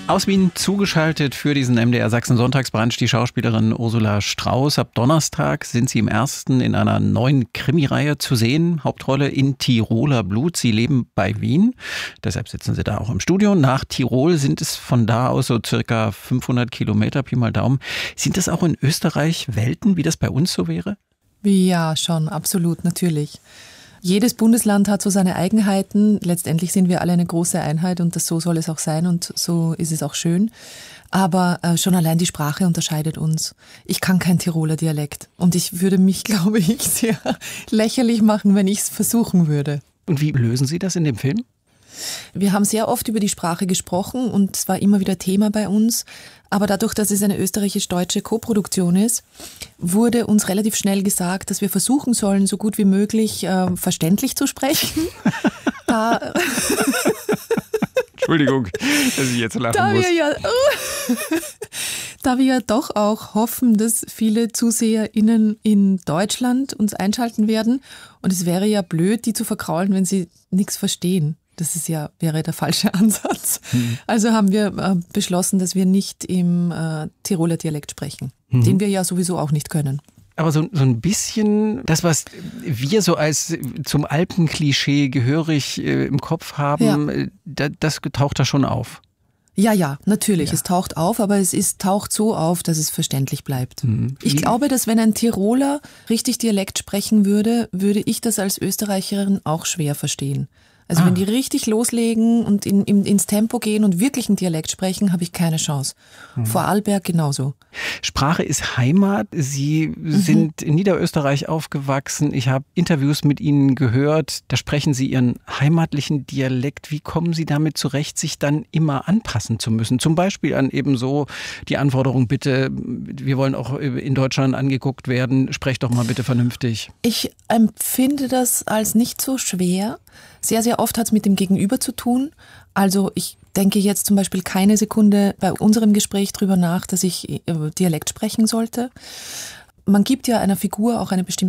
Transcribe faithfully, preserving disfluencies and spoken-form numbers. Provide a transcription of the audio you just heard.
Aus Wien zugeschaltet für diesen M D R Sachsen-Sonntagsbrunch die Schauspielerin Ursula Strauß. Ab Donnerstag sind sie im ersten in einer neuen Krimireihe zu sehen. Hauptrolle in Tiroler Blut. Sie leben bei Wien. Deshalb sitzen sie da auch im Studio. Nach Tirol sind es von da aus so circa fünfhundert Kilometer, Pi mal Daumen. Sind das auch in Österreich Welten, wie das bei uns so wäre? Ja, schon, absolut, natürlich. Jedes Bundesland hat so seine Eigenheiten. Letztendlich sind wir alle eine große Einheit und das so soll es auch sein und so ist es auch schön. Aber äh, schon allein die Sprache unterscheidet uns. Ich kann kein Tiroler Dialekt und ich würde mich, glaube ich, sehr lächerlich machen, wenn ich es versuchen würde. Und wie lösen Sie das in dem Film? Wir haben sehr oft über die Sprache gesprochen und es war immer wieder Thema bei uns. Aber dadurch, dass es eine österreichisch-deutsche Koproduktion ist, wurde uns relativ schnell gesagt, dass wir versuchen sollen, so gut wie möglich äh, verständlich zu sprechen. da, Entschuldigung, dass ich jetzt lachen da muss. Wir ja, da wir ja doch auch hoffen, dass viele ZuseherInnen in Deutschland uns einschalten werden. Und es wäre ja blöd, die zu verkraulen, wenn sie nichts verstehen. Das ist ja, wäre der falsche Ansatz. Mhm. Also haben wir äh, beschlossen, dass wir nicht im äh, Tiroler Dialekt sprechen, mhm. den wir ja sowieso auch nicht können. Aber so, so ein bisschen das, was wir so als zum Alpenklischee gehörig äh, im Kopf haben, ja. da, das taucht da schon auf. Ja, ja, natürlich. Ja. Es taucht auf, aber es ist, taucht so auf, dass es verständlich bleibt. Mhm. Ich glaube, dass wenn ein Tiroler richtig Dialekt sprechen würde, würde ich das als Österreicherin auch schwer verstehen. Also ah. wenn die richtig loslegen und in, in, ins Tempo gehen und wirklich einen Dialekt sprechen, habe ich keine Chance. Mhm. Vorarlberg genauso. Sprache ist Heimat. Sie mhm. sind in Niederösterreich aufgewachsen. Ich habe Interviews mit Ihnen gehört. Da sprechen Sie Ihren heimatlichen Dialekt. Wie kommen Sie damit zurecht, sich dann immer anpassen zu müssen? Zum Beispiel an eben so die Anforderung, bitte, wir wollen auch in Deutschland angeguckt werden. Sprecht doch mal bitte vernünftig. Ich empfinde das als nicht so schwer. Sehr, sehr oft hat es mit dem Gegenüber zu tun. Also ich denke jetzt zum Beispiel keine Sekunde bei unserem Gespräch drüber nach, dass ich Dialekt sprechen sollte. Man gibt ja einer Figur auch eine bestimmte